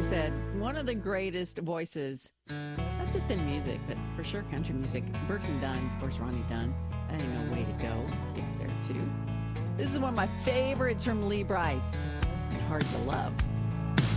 said, one of the greatest voices, not just in music, but for sure country music. Brooks and Dunn, of course, Ronnie Dunn. I know, Way to Go. Kicks there too. This is one of my favorites from Lee Brice and Hard to Love.